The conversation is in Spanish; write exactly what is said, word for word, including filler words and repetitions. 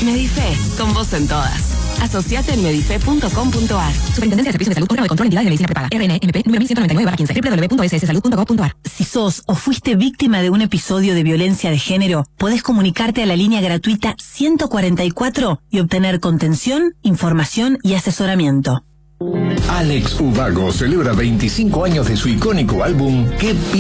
Medife, con vos en todas. Asociate en medife punto com punto ar. Superintendencia de Servicios de Salud, órgano de control, entidades de medicina prepaga. R N M P número mil ciento noventa y nueve barra quince. doble u doble u doble u punto s s salud punto gov punto ar. Si sos o fuiste víctima de un episodio de violencia de género, podés comunicarte a la línea gratuita ciento cuarenta y cuatro y obtener contención, información y asesoramiento. Alex Ubago celebra veinticinco años de su icónico álbum ¿Qué